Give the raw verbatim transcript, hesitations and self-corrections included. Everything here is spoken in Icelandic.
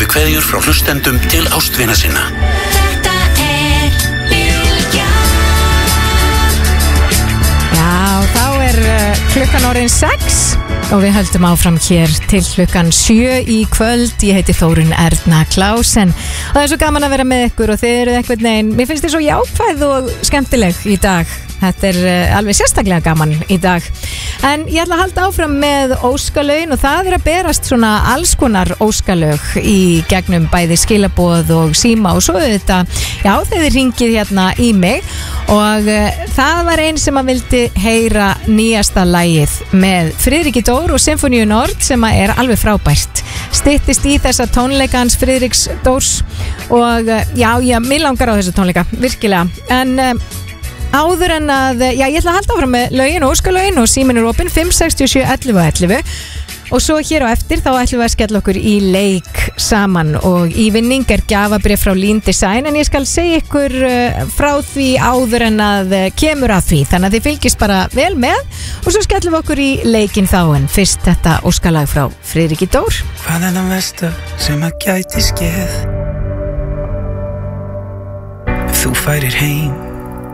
Bestu kveðjur frá hlustendum til ástvina sinna. Þetta er Bylgjan. Já, þá er uh, klukkan orðin sex og við höldum áfram hér til klukkan sjö í kvöld. Ég heiti Þórunn Erna Klausen og það er svo gaman að vera með ykkur og þið eruð einhvern veginn, mér finnst þið svo jákvæð og skemmtileg í dag. Þetta er uh, alveg sérstaklega gaman í dag. En ég ætla að halda áfram með óskalögin og það er að berast svona alls konar óskalög í gegnum bæði skilaboð og síma og svo þetta, já þeir ringið hérna í mig og uh, það var einn sem að vildi heyra nýjasta lagið með Friðriki Dór og Sinfoníu Nord sem að er alveg frábært. Styttist í þessa tónleika hans Friðriks Dórs og uh, já, já, mér langar á þessa tónleika, virkilega. En uh, áður en að, já ég ætla að halda áfram með lögin og óskalögin og síminn er opinn fimm sex sjö ellefu ellefu og svo hér á eftir þá ætlum við að skella okkur í leik saman og í vinning er gjafabréf frá Lean Design en ég skal segja ykkur uh, frá því áður en að uh, kemur að því, þannig að þið fylgist bara vel með og svo skellum við okkur í leikin þá en fyrst þetta óskalag frá Friðriki Dór. Hvað er það versta sem að gæti skeð? Ef þú færir heim